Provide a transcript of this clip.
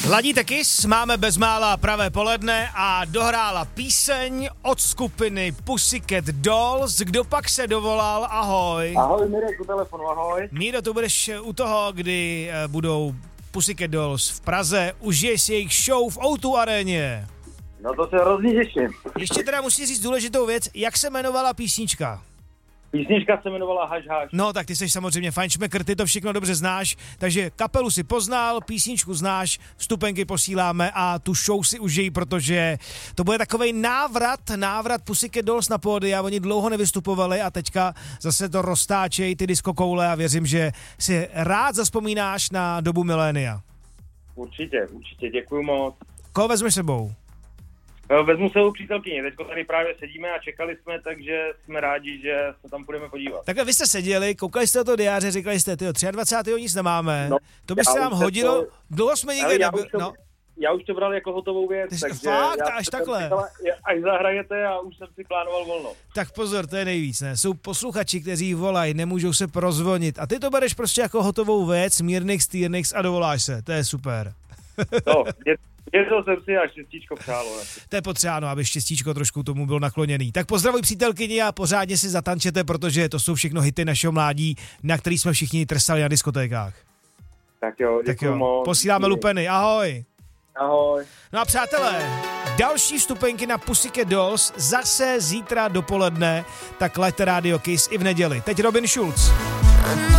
Ladíte Kiss, máme bezmála pravé poledne a dohrála píseň od skupiny Pussycat Dolls. Kdo pak se dovolal? Ahoj. Ahoj, Mirek, u telefonu, ahoj. Míro, tu budeš u toho, kdy budou Pussycat Dolls v Praze. Užiješ si jejich show v O2 aréně. No to se hrozně těším. Ještě teda musí říct důležitou věc, jak se jmenovala písnička? Písnička se jmenovala Haš Haš. No, tak ty jsi samozřejmě fajnšmekr, ty to všechno dobře znáš, takže kapelu si poznal, písničku znáš, vstupenky posíláme a tu show si užij, protože to bude takovej návrat Pussycat Dolls na pódia, oni dlouho nevystupovali a teďka zase to roztáčejí ty diskokoule a věřím, že si rád zavzpomínáš na dobu milénia. Určitě, děkuju moc. Koho vezmeš sebou? Vezmu svou přítelkyni, teďko tady právě sedíme a čekali jsme, takže jsme rádi, že se tam půjdeme podívat. Takhle vy jste seděli, koukali jste to diáře, říkali jste, 23. nic nemáme, no, to by se nám hodilo, dlouho jsme nikdy nebyli, no. Já už to bral jako hotovou věc, takže fakt, až takhle. Až zahrajete a už jsem si plánoval volno. Tak pozor, to je nejvíc, ne? Jsou posluchači, kteří volají, nemůžou se prozvonit a ty to bereš prostě jako hotovou věc, mírnix, týrnix a dovoláš se, to je super. No, dělal jsem si a štěstíčko přálo. To je potřeba, no, aby štěstíčko trošku tomu bylo nakloněný. Tak pozdravuj přítelkyni a pořádně si zatančete, protože to jsou všechno hity našeho mládí, na který jsme všichni trsali na diskotékách. Tak jo, děkuji moc. Posíláme lupeny, ahoj. Ahoj. No a přátelé, další vstupenky na Pussycat Dolls zase zítra dopoledne, tak laďte Radio Kiss i v neděli. Teď Robin Schulz.